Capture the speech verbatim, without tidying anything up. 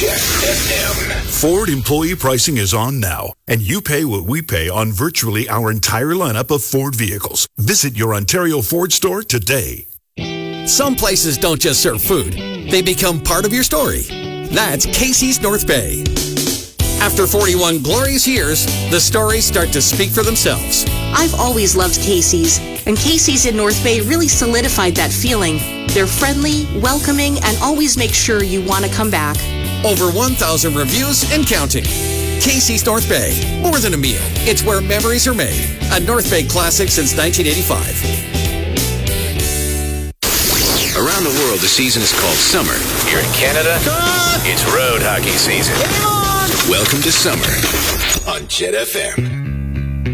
Jet F M. Ford employee pricing is on now, and you pay what we pay on virtually our entire lineup of Ford vehicles. Visit your Ontario Ford store today. Some places don't just serve food. They become part of your story. That's Casey's North Bay. After forty-one glorious years, the stories start to speak for themselves. I've always loved Casey's, and Casey's in North Bay really solidified that feeling. They're friendly, welcoming, and always make sure you want to come back. Over one thousand reviews and counting. Casey's North Bay. More than a meal. It's where memories are made. A North Bay classic since nineteen eighty-five. Around the world, the season is called summer. Here in Canada, it's road hockey season. Welcome to summer on Jet F M.